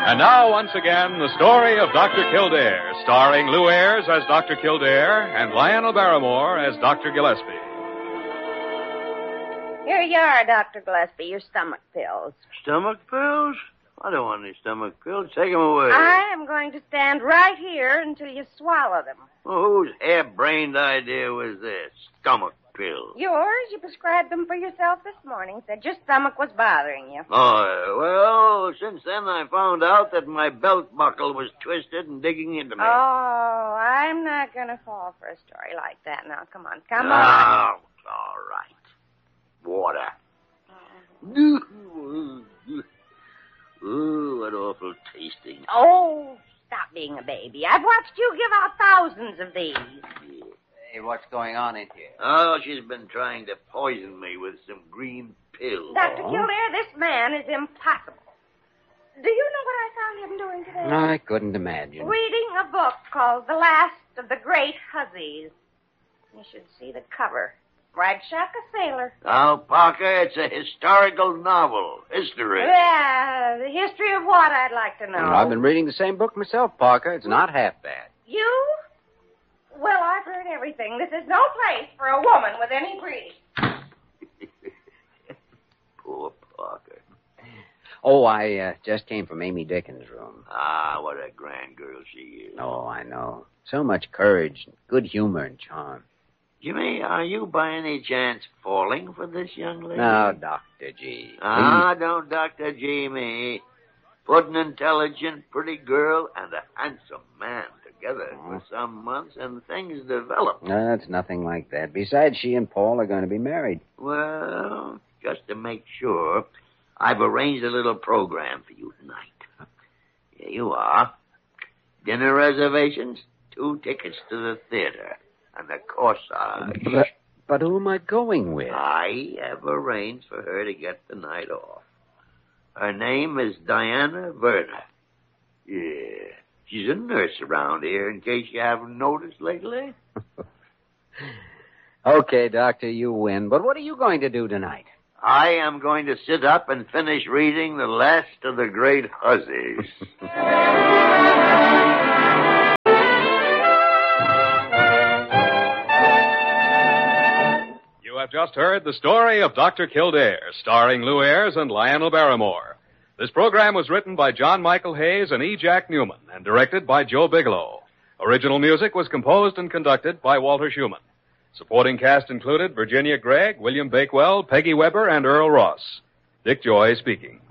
And now, once again, the story of Dr. Kildare, starring Lou Ayres as Dr. Kildare and Lionel Barrymore as Dr. Gillespie. Here you are, Dr. Gillespie, your stomach pills. Stomach pills? I don't want any stomach pills. Take them away. I am going to stand right here until you swallow them. Well, whose hair-brained idea was this? Stomach pills. Yours? You prescribed them for yourself this morning. Said your stomach was bothering you. Oh, well, since then I found out that my belt buckle was twisted and digging into me. Oh, I'm not going to fall for a story like that. Now, come on. Oh, all right. Water. Ooh, what awful tasting. Oh, stop being a baby. I've watched you give out thousands of these. Yeah. Hey, what's going on in here? Oh, she's been trying to poison me with some green pills. Dr. Kildare, this man is impossible. Do you know what I found him doing today? I couldn't imagine. Reading a book called The Last of the Great Hussies. You should see the cover. Bradshaw a sailor. Oh, Parker, it's a historical novel. History. Yeah, the history of what, I'd like to know. Well, I've been reading the same book myself, Parker. It's not half bad. You? Well, I've heard everything. This is no place for a woman with any breeding. Poor Parker. Oh, I just came from Amy Dickens' room. Ah, what a grand girl she is. Oh, I know. So much courage, good humor, and charm. Jimmy, are you by any chance falling for this young lady? No, Dr. G. Ah, don't Dr. G me. Put an intelligent, pretty girl and a handsome man together for some months, and things develop. No, it's nothing like that. Besides, she and Paul are going to be married. Well, just to make sure, I've arranged a little program for you tonight. Here you are. Dinner reservations, 2 tickets to the theater, and a corsage. But who am I going with? I have arranged for her to get the night off. Her name is Diana Verna. Yeah, she's a nurse around here, in case you haven't noticed lately. Okay, Doctor, you win. But what are you going to do tonight? I am going to sit up and finish reading The Last of the Great Hussies. You have just heard the story of Dr. Kildare, starring Lou Ayres and Lionel Barrymore. This program was written by John Michael Hayes and E. Jack Newman and directed by Joe Bigelow. Original music was composed and conducted by Walter Schumann. Supporting cast included Virginia Gregg, William Bakewell, Peggy Weber, and Earl Ross. Dick Joy speaking.